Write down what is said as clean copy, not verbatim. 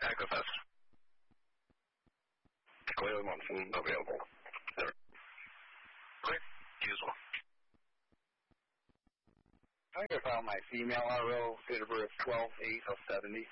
Echo Fest. Clearly Munson available. Okay, you as well. I'm going to file my female RO, date of birth 12/8/70.